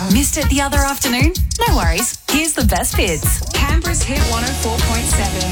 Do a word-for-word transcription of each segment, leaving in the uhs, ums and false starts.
Missed it the other afternoon? No worries. Here's the best bits. Canberra's Hit one oh four point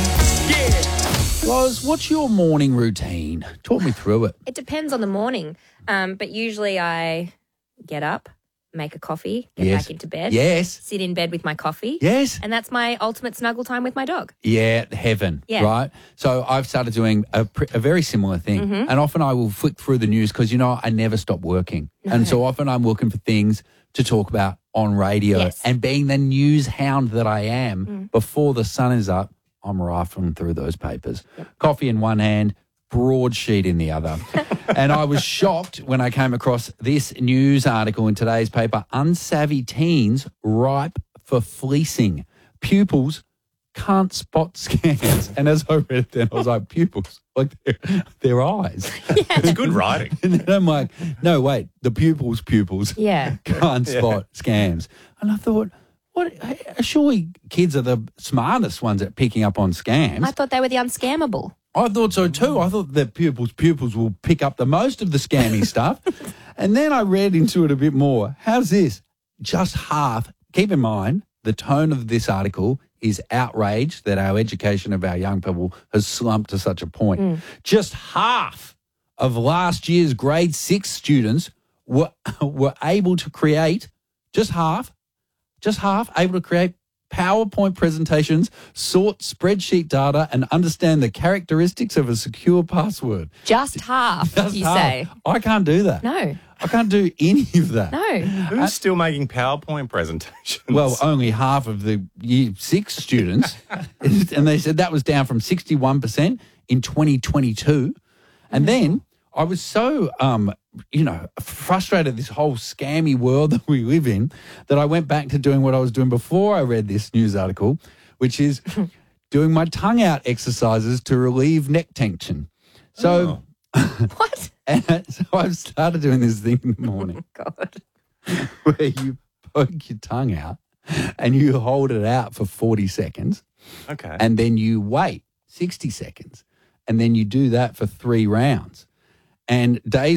seven. Loz, what's your morning routine? Talk me through it. It depends on the morning, um, but usually I get up, make a coffee, get Yes. back into bed, Yes. sit in bed with my coffee, Yes. and that's my ultimate snuggle time with my dog. Yeah, heaven, Yeah. right? So I've started doing a, pr- a very similar thing. Mm-hmm. And often I will flick through the news because, you know, I never stop working. And so often I'm looking for things to talk about on radio. Yes. And being the news hound that I am, Mm. before the sun is up, I'm rifling through those papers. Coffee in one hand, broadsheet in the other. And I was shocked when I came across this news article in today's paper, Unsavvy Teens Ripe for Fleecing. Pupils can't spot scams. And as I read it then, I was like, pupils, like their, their eyes. It's good writing. And then I'm like, no, wait, the pupils' pupils Yeah. can't spot scams. And I thought, what? Surely kids are the smartest ones at picking up on scams. I thought they were the unscammable. I thought so too. I thought that pupils' pupils will pick up the most of the scammy stuff. And then I read into it a bit more. How's this? Just half. Keep in mind, the tone of this article is outrage that our education of our young people has slumped to such a point. Just half of last year's grade six students were, were able to create, just half, just half able to create PowerPoint presentations, sort spreadsheet data, and understand the characteristics of a secure password. Just half, Just you half. say? I can't do that. No, I can't do any of that. no. Who's still making PowerPoint presentations? Well, only half of the year six students. And they said that was down from sixty-one percent in twenty twenty-two. And then I was so, um, you know, frustrated this whole scammy world that we live in that I went back to doing what I was doing before I read this news article, which is doing my tongue out exercises to relieve neck tension. So, What? and so I've started doing this thing in the morning God. where you poke your tongue out and you hold it out for forty seconds okay. and then you wait sixty seconds and then you do that for three rounds. And days